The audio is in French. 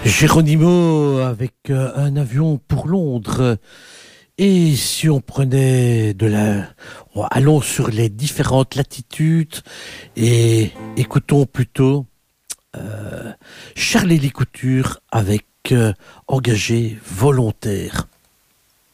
Geronimo avec un avion pour Londres. Et si on prenait allons sur les différentes latitudes et écoutons plutôt Charlie Couture avec Engagé volontaire.